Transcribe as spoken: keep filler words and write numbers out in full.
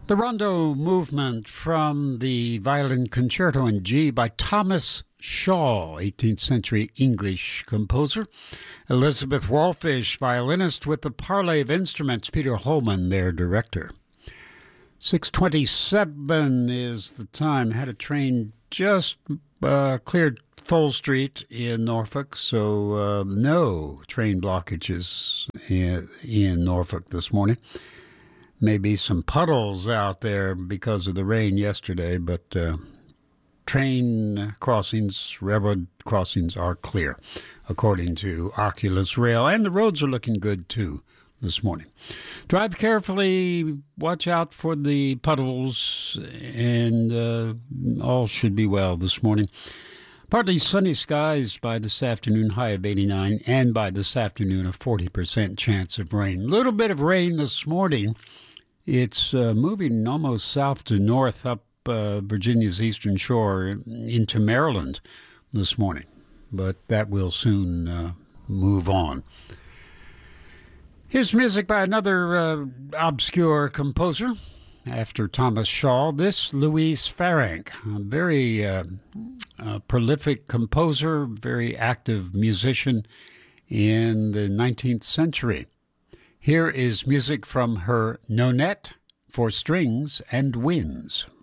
The Rondo Movement from the Violin Concerto in G by Thomas Shaw, eighteenth century English composer. Elizabeth Wallfish, violinist with the Parley of Instruments. Peter Holman, their director. six twenty-seven is the time. Had a train just uh, cleared Thole Street in Norfolk, so uh, no train blockages in, in Norfolk this morning. Maybe some puddles out there because of the rain yesterday, but uh, train crossings, railroad crossings are clear, according to Oculus Rail. And the roads are looking good, too, this morning. Drive carefully, watch out for the puddles, and uh, all should be well this morning. Partly sunny skies by this afternoon, high of eighty-nine, and by this afternoon, a forty percent chance of rain. A little bit of rain this morning. It's uh, moving almost south to north up uh, Virginia's eastern shore into Maryland this morning, but that will soon uh, move on. Here's music by another uh, obscure composer after Thomas Shaw. This, Louise Farrenc, a very uh, uh, prolific composer, very active musician in the nineteenth century. Here is music from her Nonette for Strings and Winds.